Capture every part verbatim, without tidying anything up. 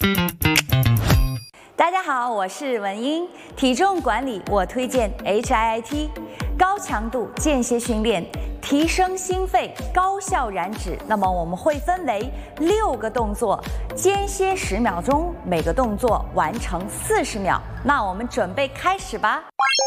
大家好，我是文英。体重管理我推荐 H I I T， 高强度间歇训练，提升心肺，高效燃脂。那么我们会分为六个动作，间歇十秒钟，每个动作完成四十秒。那我们准备开始吧。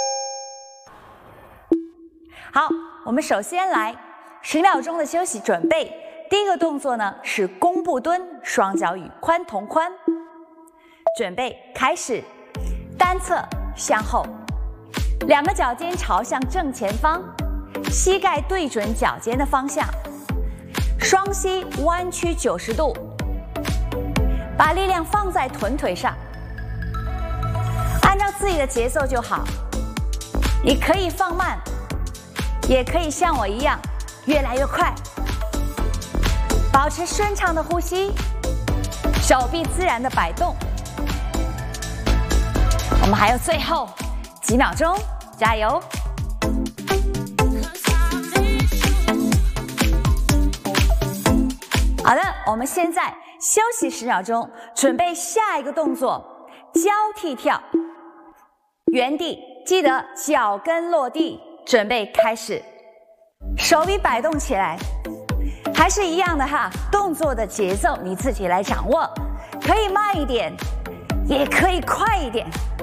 好，我们首先来十秒钟的休息准备。第一个动作呢是弓步蹲，双脚与髋同髋。准备开始，单侧向后，两个脚尖朝向正前方，膝盖对准脚尖的方向，双膝弯曲九十度，把力量放在臀腿上，按照自己的节奏就好。你可以放慢，也可以像我一样越来越快，保持顺畅的呼吸，手臂自然的摆动。我们还有最后几秒钟，加油！好的，我们现在休息十秒钟，准备下一个动作——交替跳。原地，记得脚跟落地，准备开始。手臂摆动起来，还是一样的哈，动作的节奏你自己来掌握，可以慢一点，也可以快一点。